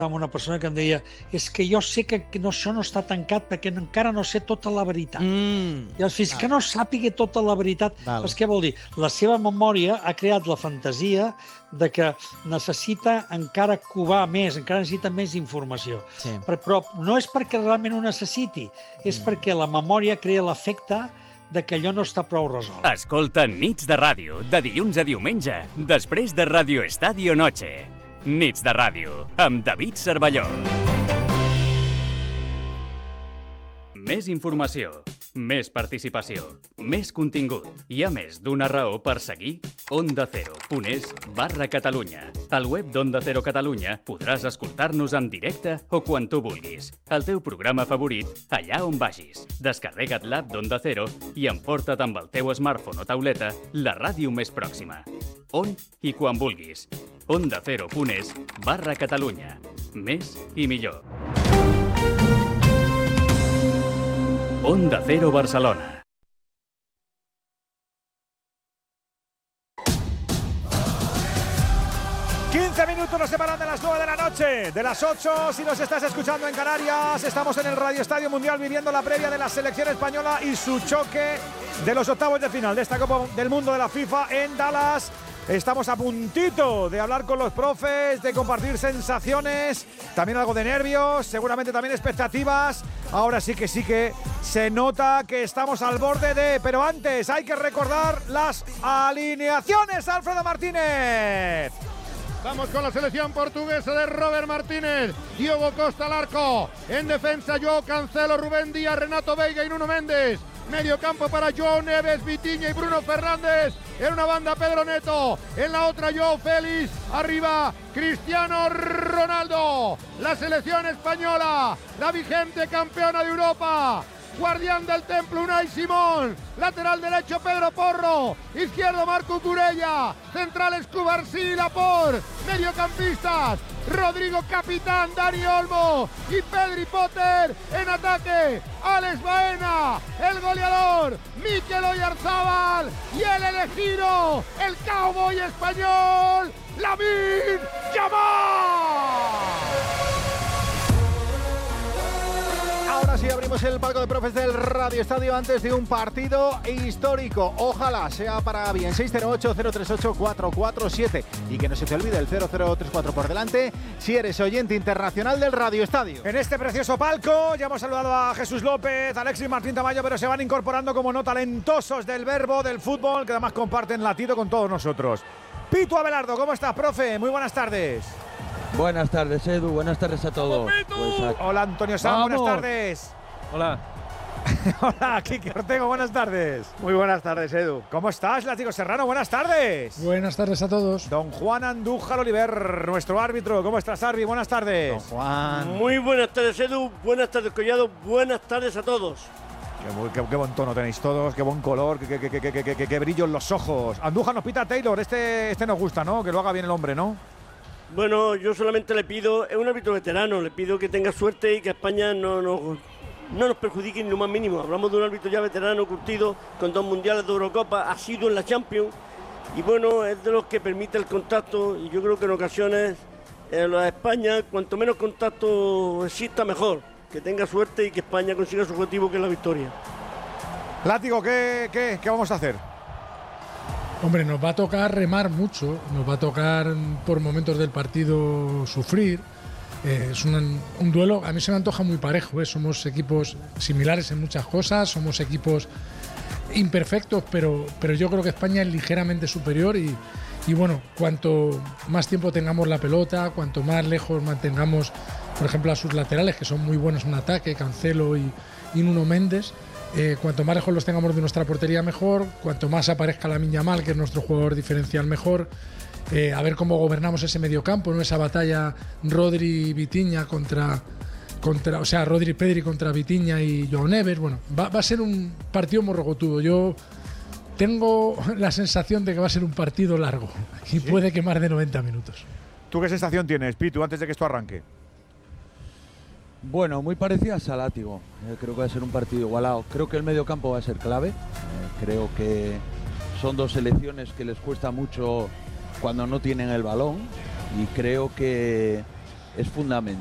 amb una persona que em deia és que jo sé que això no està tancat perquè encara no sé tota la veritat. I fins que no sàpiga tota la veritat, doncs què vol dir? La seva memòria ha creat la fantasia de que necessita encara covar més, encara necessita més informació. Sí. Però no és perquè realment ho necessiti, és perquè la memòria crea l'efecte de que allò no està prou resolt. Escolta Nits de Ràdio, de dilluns a diumenge, després de Radio Estadio Noche. Nits de Ràdio, amb David Cervelló. Més informació, més participació, més contingut. Hi ha més d'una raó per seguir ondacero.es/Catalunya. Al web d'Onda Cero Catalunya podràs escoltar-nos en directe o quan tu vulguis. El teu programa favorit, allà on vagis. Descarrega't l'app d'Onda Cero i emporta't amb el teu smartphone o tauleta la ràdio més pròxima. On i quan vulguis. ondacero.es/Catalunya. Més i millor. Onda Cero Barcelona. Minutos nos separan de las 9 de la noche, de las 8 si nos estás escuchando en Canarias. Estamos en el Radio Estadio Mundial viviendo la previa de la selección española y su choque de los octavos de final de esta Copa del Mundo de la FIFA en Dallas. Estamos a puntito de hablar con los profes, de compartir sensaciones, también algo de nervios, seguramente también expectativas. Ahora sí que se nota que estamos al borde de... Pero antes hay que recordar las alineaciones, Alfredo Martínez. Vamos con la selección portuguesa de Robert Martínez, Diogo Costa al arco, en defensa Joao Cancelo, Rubén Díaz, Renato Veiga y Nuno Méndez. Medio campo para João Neves, Vitinha y Bruno Fernández. En una banda Pedro Neto, en la otra Joao Félix. Arriba Cristiano Ronaldo. La selección española, la vigente campeona de Europa. Guardián del templo Unai Simón, lateral derecho Pedro Porro, izquierdo Marco Curella, centrales Cubarsí y Laporte, mediocampistas Rodrigo Capitán, Dani Olmo y Pedri Potter. En ataque Alex Baena, el goleador Mikel Oyarzábal y el elegido, el cowboy español Lamine Yamal. Ahora sí abrimos el palco de profes del Radio Estadio antes de un partido histórico. Ojalá sea para bien. 608-038-447 y que no se te olvide el 0034 por delante si eres oyente internacional del Radio Estadio. En este precioso palco ya hemos saludado a Jesús López, Alexis Martín Tamayo, pero se van incorporando como no talentosos del verbo, del fútbol, que además comparten latido con todos nosotros. Pitu Abelardo, ¿cómo estás, profe? Muy buenas tardes. Buenas tardes, Edu. Buenas tardes a todos. Hola, Antonio Sanz. Buenas tardes. Hola. Hola, Kiki Ortego. Buenas tardes. Muy buenas tardes, Edu. ¿Cómo estás, Látigo Serrano? Buenas tardes. Buenas tardes a todos. Don Juan Andújar Oliver, nuestro árbitro. ¿Cómo estás, Arbi? Buenas tardes. Don Juan. Muy buenas tardes, Edu. Buenas tardes, Collado. Buenas tardes a todos. Qué buen tono tenéis todos, qué buen color, qué brillo en los ojos. Andújar nos pita a Taylor. Este nos gusta, ¿no? Que lo haga bien el hombre, ¿no? Bueno, yo solamente le pido, es un árbitro veterano, le pido que tenga suerte y que España no nos perjudique ni lo más mínimo. Hablamos de un árbitro ya veterano, curtido, con 2 mundiales de Eurocopa, ha sido en la Champions y bueno, es de los que permite el contacto y yo creo que en ocasiones la España, cuanto menos contacto exista, mejor. Que tenga suerte y que España consiga su objetivo, que es la victoria. Látigo, ¿qué vamos a hacer? Hombre, nos va a tocar remar mucho, nos va a tocar por momentos del partido sufrir. Es un duelo, a mí se me antoja muy parejo, ¿eh? Somos equipos similares en muchas cosas, somos equipos imperfectos, pero yo creo que España es ligeramente superior y bueno, cuanto más tiempo tengamos la pelota, cuanto más lejos mantengamos, por ejemplo, a sus laterales, que son muy buenos en ataque, Cancelo y Nuno Méndez, cuanto más lejos los tengamos de nuestra portería mejor, cuanto más aparezca Lamine Yamal, que es nuestro jugador diferencial mejor, a ver cómo gobernamos ese mediocampo, ¿no? Esa batalla Rodri-Vitinha o sea, Rodri-Pedri contra Vitinha y João Neves. Bueno, va a ser un partido morrogotudo. Yo tengo la sensación de que va a ser un partido largo y puede que más de 90 minutos. ¿Tú qué sensación tienes, Pitu, antes de que esto arranque? Bueno, muy parecidas a Látigo. Creo que va a ser un partido igualado. Creo que el mediocampo va a ser clave. Creo que son dos selecciones que les cuesta mucho cuando no tienen el balón. Y creo que es fundamental.